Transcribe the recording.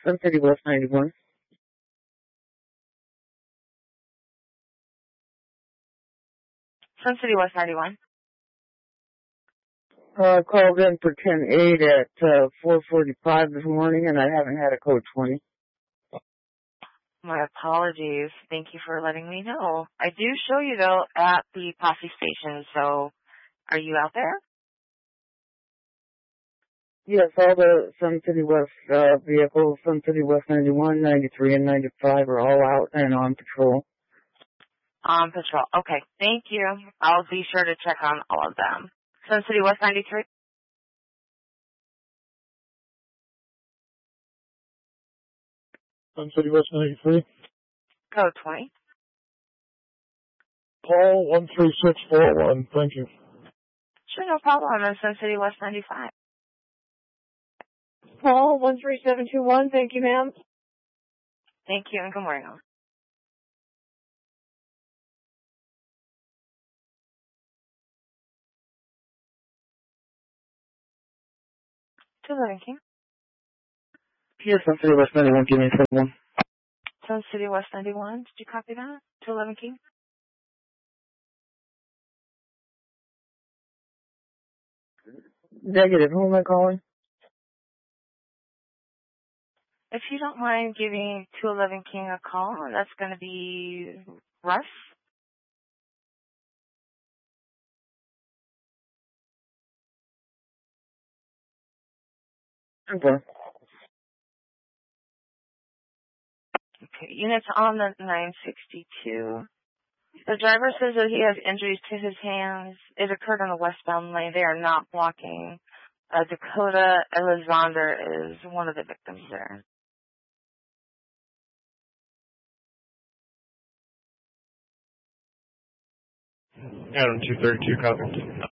Sun City West 91. Sun City West 91. Called in for 10-8 at 4:45 this morning, and I haven't had a code 20. My apologies. Thank you for letting me know. I do show you, though, at the Posse station, so are you out there? Yes, all the Sun City West vehicles, Sun City West 91, 93, and 95 are all out and on patrol. On patrol. Okay, thank you. I'll be sure to check on all of them. Sun City West 93? Sun City West 93. Code 20. Paul 13641. Thank you. Sure, no problem. I'm Sun City West 95. Paul 13721. Thank you, ma'am. Thank you, and good morning. To Living King. Yes, Sun City West 91, give me someone. Sun City West 91. Did you copy that? To Living King? Negative, who am I calling? If you don't mind giving 211 King a call, that's going to be Russ. Okay. Okay, units on the 962. The driver says that he has injuries to his hands. It occurred on the westbound lane. They are not blocking. Dakota Elizander is one of the victims there. Adam 232, copy.